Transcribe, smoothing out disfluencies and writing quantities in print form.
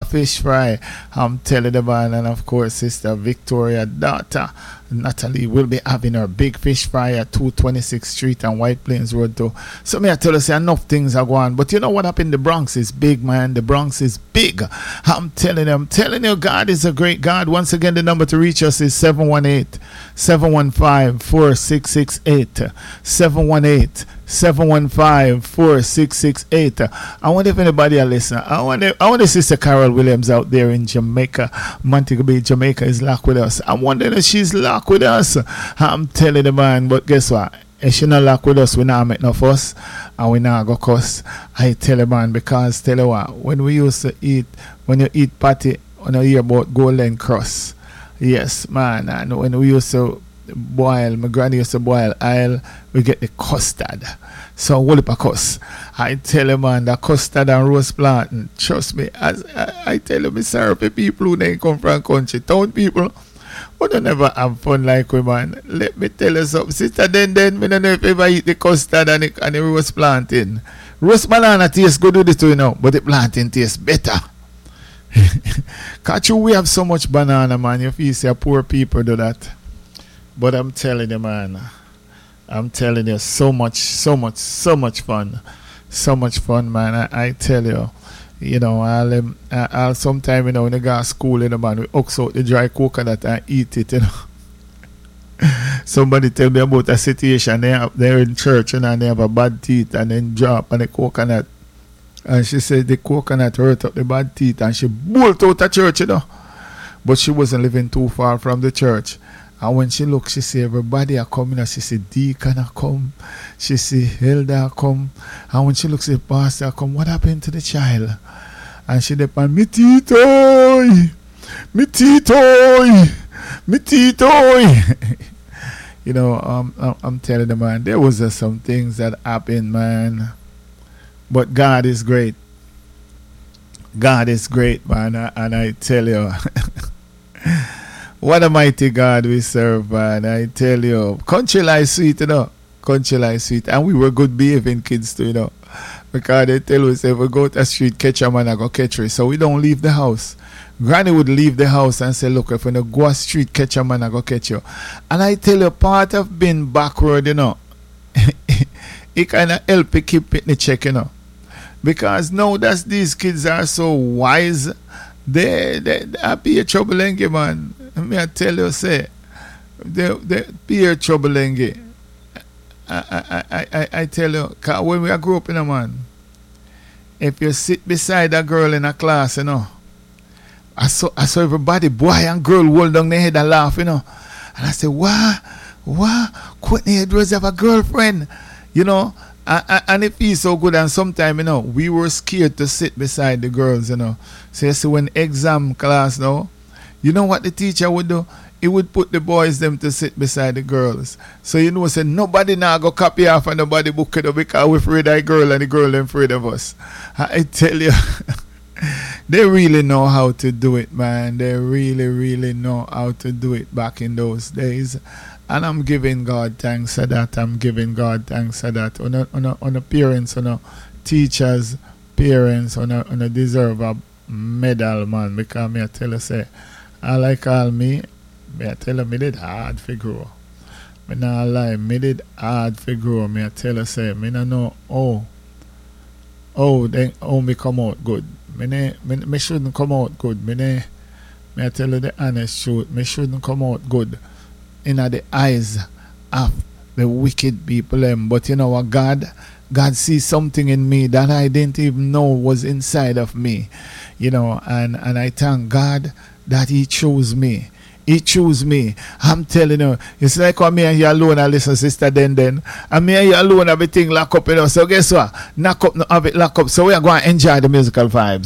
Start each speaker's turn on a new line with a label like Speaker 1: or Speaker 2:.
Speaker 1: fish fry. I'm telling the man, and of course, Sister Victoria, daughter Natalie will be having her big fish fry at 226th Street and White Plains Road too. So me I tell you, say enough things are going. But you know what happened? The Bronx is big, man. The Bronx is big. I'm telling you, God is a great God. Once again, the number to reach us is 718-715-4668. 718-715-4668. I wonder if anybody will listen. I wonder Sister Carol Williams out there in Jamaica, Montego Bay, Jamaica, is locked with us. I'm wondering if she's locked with us. I'm telling the man, but guess what? If she not locked with us, we not make no fuss and we not go cuss. I tell the man, because tell you what, when we used to eat, when you eat patty, when you hear about Golden Cross, yes, man, and when we used to boil, my granny used to boil oil, we get the custard. So what if I cuss? I tell you, man, the custard and roast plantain, trust me, as I tell you, me sorry for people who they come from country, town people, but they never have fun like we, man. Let me tell you something, sister, then, me don't know if you ever eat the custard and the roast plantain. Roast banana tastes good with it too, you know, but the plantain tastes better. Catch you, we have so much banana, man, you feel say poor people do that. But I'm telling you, man, I'm telling you, so much fun. So much fun, man. I tell you, you know, I'll sometime, you know, when I go to school, you know, man, we ox out the dry coconut and eat it, you know. Somebody tell me about a situation, they're in church, you know, and they have a bad teeth and then drop on the coconut. And she said the coconut hurt up the bad teeth and she bolt out of church, you know. But she wasn't living too far from the church. And when she look, she see everybody are coming. And she see deacon are come. She see elder come. And when she looks, the pastor come. What happened to the child? And she depend, me teetoy. You know, I'm telling the man, there was some things that happened, man. But God is great. God is great, man. And I tell you. What a mighty God we serve, man. I tell you. Country life sweet, you know. Country life sweet. And we were good behaving kids too, you know. Because they tell us if we go to the street, catch a man, I go catch her. So we don't leave the house. Granny would leave the house and say, look, if we don't go to the street, catch a man, I go catch you. And I tell you, part of being backward, you know, it kind of help you keep it in check, you know. Because now that these kids are so wise, they be a trouble, man. I tell you, say, they be a trouble, I tell you, cause when we grew up in a man, if you sit beside a girl in a class, you know, I saw everybody, boy and girl, hold down their head and laugh, you know. And I said, what? Courtney Edwards have a girlfriend, you know. And it feels so good. And sometimes, you know, we were scared to sit beside the girls, you know. So you see, when exam class now, you know what the teacher would do? He would put the boys them to sit beside the girls. So you know, say nobody now go copy off and nobody book it up because we're afraid of the girl and the girl them afraid of us. I tell you, they really know how to do it, man. They really know how to do it back in those days. And I'm giving God thanks for that. On the parents, on the teachers, parents, on the deserve a medal, man. Because me I tell you, say, I like all me I tell you, me did hard for grow. Me not lie, me did hard for grow. Me I tell you, say, me not know then me come out good. Me shouldn't come out good. Me I tell you the honest truth. Me shouldn't come out good in the eyes of the wicked people. But you know what, God sees something in me that I didn't even know was inside of me. You know, and I thank God that He chose me. He chose me. I'm telling you, it's like when me and you alone, I listen, Sister Den. And me and you alone, everything lock up, you know. So guess what? Knock up, have it lock up. So we are going to enjoy the musical vibes.